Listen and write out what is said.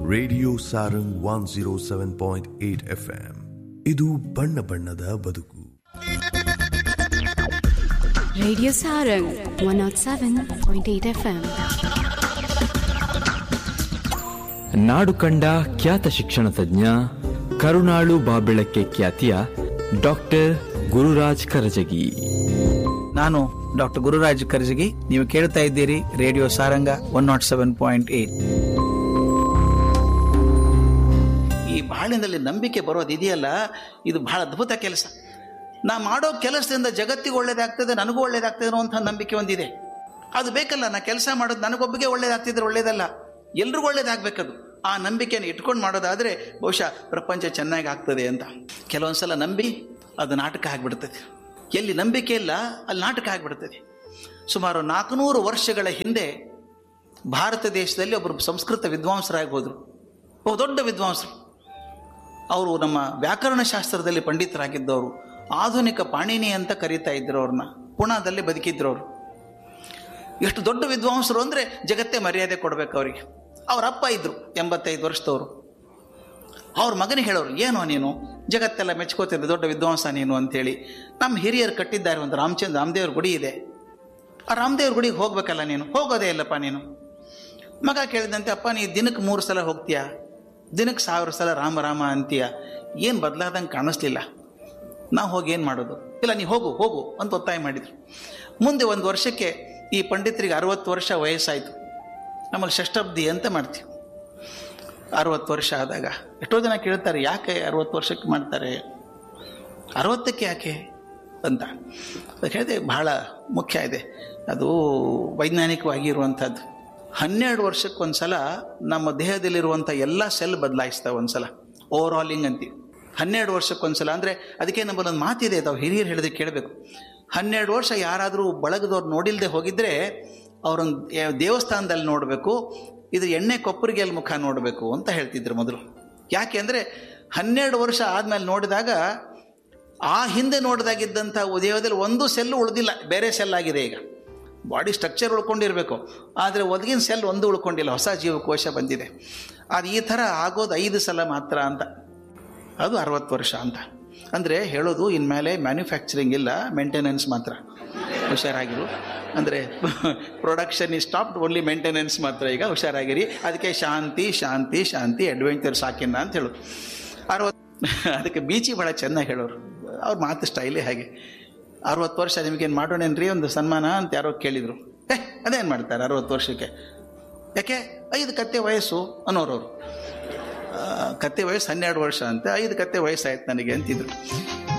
Radio Sarang 107.8 FM. ಇದು ಬಣ್ಣ ಬಣ್ಣದ ಬದುಕು. Radio Sarang 107.8 FM. ನಾಡು ಕಂಡ ಖ್ಯಾತ ಶಿಕ್ಷಣ ತಜ್ಞ, ಕರುಣಾಳು ಬಾಬೆಳಕ್ಕೆ ಖ್ಯಾತಿಯ ಡಾಕ್ಟರ್ ಗುರುರಾಜ್ ಕರಜಗಿ. ನಾನು ಡಾಕ್ಟರ್ ಗುರುರಾಜ್ ಕರಜಗಿ. ನೀವು ಕೇಳ್ತಾ ಇದ್ದೀರಿ ರೇಡಿಯೋ ಸಾರಂಗ 107.8. ಈ ಬಾಳಿನಲ್ಲಿ ನಂಬಿಕೆ ಬರೋದು ಇದೆಯಲ್ಲ, ಇದು ಬಹಳ ಅದ್ಭುತ ಕೆಲಸ. ನಾ ಮಾಡೋ ಕೆಲಸದಿಂದ ಜಗತ್ತಿಗೆ ಒಳ್ಳೇದಾಗ್ತದೆ, ನನಗೂ ಒಳ್ಳೇದಾಗ್ತದೆ ಅನ್ನುವಂಥ ನಂಬಿಕೆ ಒಂದಿದೆ. ಅದು ಬೇಕಲ್ಲ. ನಾ ಕೆಲಸ ಮಾಡೋದು ನನಗೊಬ್ಬಗೆ ಒಳ್ಳೇದಾಗ್ತಿದ್ರೆ ಒಳ್ಳೇದಲ್ಲ, ಎಲ್ರಿಗೂ ಒಳ್ಳೇದಾಗಬೇಕದು. ಆ ನಂಬಿಕೆಯನ್ನು ಇಟ್ಕೊಂಡು ಮಾಡೋದಾದರೆ ಬಹುಶಃ ಪ್ರಪಂಚ ಚೆನ್ನಾಗಿ ಆಗ್ತದೆ ಅಂತ. ಕೆಲವೊಂದ್ಸಲ ನಂಬಿ ಅದು ನಾಟಕ ಆಗಿಬಿಡ್ತದೆ. ಎಲ್ಲಿ ನಂಬಿಕೆ ಇಲ್ಲ ಅಲ್ಲಿ ನಾಟಕ ಆಗಿಬಿಡ್ತದೆ. ಸುಮಾರು 400 ವರ್ಷಗಳ ಹಿಂದೆ ಭಾರತ ದೇಶದಲ್ಲಿ ಒಬ್ಬರು ಸಂಸ್ಕೃತ ವಿದ್ವಾಂಸರಾಗಿ ಹೋದರು. ದೊಡ್ಡ ವಿದ್ವಾಂಸರು ಅವರು. ನಮ್ಮ ವ್ಯಾಕರಣ ಶಾಸ್ತ್ರದಲ್ಲಿ ಪಂಡಿತರಾಗಿದ್ದವರು. ಆಧುನಿಕ ಪಾಣಿನಿ ಅಂತ ಕರೀತಾ ಇದ್ರು ಅವ್ರನ್ನ. ಪುಣಾದಲ್ಲಿ ಬದುಕಿದ್ರು ಅವರು. ಎಷ್ಟು ದೊಡ್ಡ ವಿದ್ವಾಂಸರು ಅಂದರೆ ಜಗತ್ತೇ ಮರ್ಯಾದೆ ಕೊಡಬೇಕು ಅವರಿಗೆ. ಅವ್ರ ಅಪ್ಪ ಇದ್ದರು 85 ವರ್ಷದವರು. ಅವ್ರ ಮಗನಿಗೆ ಹೇಳೋರು, ಏನೋ ನೀನು ಜಗತ್ತೆಲ್ಲ ಮೆಚ್ಕೋತಿದ್ದೆ, ದೊಡ್ಡ ವಿದ್ವಾಂಸ ನೀನು ಅಂತೇಳಿ. ನಮ್ಮ ಹಿರಿಯರು ಕಟ್ಟಿದ್ದಾರೆ ಒಂದು ರಾಮದೇವ್ರ ಗುಡಿ ಇದೆ. ಆ ರಾಮದೇವ್ರ ಗುಡಿಗೆ ಹೋಗ್ಬೇಕಲ್ಲ ನೀನು, ಹೋಗೋದೇ ಇಲ್ಲಪ್ಪ ನೀನು. ಮಗ ಕೇಳಿದಂತೆ, ಅಪ್ಪ ನೀ ದಿನಕ್ಕೆ 3 ಸಲ ಹೋಗ್ತೀಯಾ, ದಿನಕ್ಕೆ 1000 ಸಲ ರಾಮ ರಾಮ ಅಂತೀಯ, ಏನು ಬದಲಾದಂಗೆ ಕಾಣಿಸ್ಲಿಲ್ಲ. ನಾವು ಹೋಗಿ ಏನು ಮಾಡೋದು? ಇಲ್ಲ ನೀ ಹೋಗು ಹೋಗು ಅಂತ ಒತ್ತಾಯ ಮಾಡಿದರು. ಮುಂದೆ 1 ವರ್ಷಕ್ಕೆ ಈ ಪಂಡಿತರಿಗೆ 60 ವರ್ಷ ವಯಸ್ಸಾಯಿತು. ನಮ್ಮಲ್ಲಿ ಷಷ್ಠಬ್ದಿ ಅಂತ ಮಾಡ್ತೀವಿ. 60 ವರ್ಷ ಆದಾಗ ಎಷ್ಟೋ ಜನ ಕೇಳ್ತಾರೆ, ಯಾಕೆ 60 ವರ್ಷಕ್ಕೆ ಮಾಡ್ತಾರೆ, 60ಕ್ಕೆ ಯಾಕೆ ಅಂತ. ಅದಕ್ಕೆ ಹೇಳಿದೆ, ಬಹಳ ಮುಖ್ಯ ಇದೆ ಅದು, ವೈಜ್ಞಾನಿಕವಾಗಿ ಇರುವಂಥದ್ದು. 12 ವರ್ಷಕ್ಕೊಂದ್ಸಲ ನಮ್ಮ ದೇಹದಲ್ಲಿರುವಂಥ ಎಲ್ಲ ಸೆಲ್ ಬದಲಾಯಿಸ್ತಾವೆ. ಒಂದ್ಸಲ ಓವರಾಲಿಂಗ್ ಅಂತೀವಿ. 12 ವರ್ಷಕ್ಕೊಂದ್ಸಲ ಅಂದರೆ ಅದಕ್ಕೆ ನಮ್ಮಲ್ಲೊಂದು ಮಾತಿದೆ, ತಾವು ಹಿರಿಯರು ಹೇಳಿದ್ರೆ ಕೇಳಬೇಕು. 12 ವರ್ಷ ಯಾರಾದರೂ ಬಳಗದವ್ರು ನೋಡಿಲ್ಲದೆ ಹೋಗಿದ್ರೆ ಅವ್ರೊಂದು ದೇವಸ್ಥಾನದಲ್ಲಿ ನೋಡಬೇಕು, ಇದು ಎಣ್ಣೆ ಕೊಪ್ಪರಿಗೆಯಲ್ಲಿ ಮುಖ ನೋಡಬೇಕು ಅಂತ ಹೇಳ್ತಿದ್ರು ಮೊದಲು. ಯಾಕೆ ಅಂದರೆ 12 ವರ್ಷ ಆದಮೇಲೆ ನೋಡಿದಾಗ ಆ ಹಿಂದೆ ನೋಡಿದಾಗಿದ್ದಂಥ ದೇಹದಲ್ಲಿ ಒಂದು ಸೆಲ್ಲು ಉಳಿದಿಲ್ಲ, ಬೇರೆ ಸೆಲ್ ಆಗಿದೆ. ಈಗ ಬಾಡಿ ಸ್ಟ್ರಕ್ಚರ್ ಉಳ್ಕೊಂಡಿರಬೇಕು, ಆದರೆ ಒದಗಿನ ಸೆಲ್ ಒಂದು ಉಳ್ಕೊಂಡಿಲ್ಲ, ಹೊಸ ಜೀವಕೋಶ ಬಂದಿದೆ. ಅದು ಈ ಥರ ಆಗೋದು 5 ಸಲ ಮಾತ್ರ ಅಂತ. ಅದು 60 ವರ್ಷ ಅಂತ. ಅಂದರೆ ಹೇಳೋದು, ಇನ್ಮೇಲೆ ಮ್ಯಾನುಫ್ಯಾಕ್ಚರಿಂಗ್ ಇಲ್ಲ, ಮೇಂಟೆನೆನ್ಸ್ ಮಾತ್ರ. ಹುಷಾರಾಗಿರು. ಅಂದರೆ ಪ್ರೊಡಕ್ಷನ್ ಈ ಸ್ಟಾಪ್ಡ್, ಓನ್ಲಿ ಮೇಂಟೆನೆನ್ಸ್ ಮಾತ್ರ. ಈಗ ಹುಷಾರಾಗಿರಿ. ಅದಕ್ಕೆ ಶಾಂತಿ ಶಾಂತಿ ಶಾಂತಿ, ಅಡ್ವೆಂಚರ್ ಸಾಕಿನ್ನ ಅಂತ ಹೇಳೋದು. 60 ಅದಕ್ಕೆ ಬೀಚಿ ಭಾಳ ಚೆನ್ನಾಗಿ ಹೇಳೋರು. ಅವ್ರ ಮಾತು ಸ್ಟೈಲೇ ಹಾಗೆ. 60 ವರ್ಷ ನಿಮಗೇನು ಮಾಡೋಣೇನ್ರಿ ಒಂದು ಸನ್ಮಾನ ಅಂತ ಯಾರೋ ಕೇಳಿದರು. ಅದೇನು ಮಾಡ್ತಾರೆ 60 ವರ್ಷಕ್ಕೆ? ಯಾಕೆ 5 ಕತ್ತೆ ವಯಸ್ಸು ಅನ್ನೋರವರು. ಕತ್ತೆ ವಯಸ್ಸು 12 ವರ್ಷ ಅಂತ, 5 ಕತ್ತೆ ವಯಸ್ಸಾಯ್ತು ನನಗೆ ಅಂತಿದ್ರು.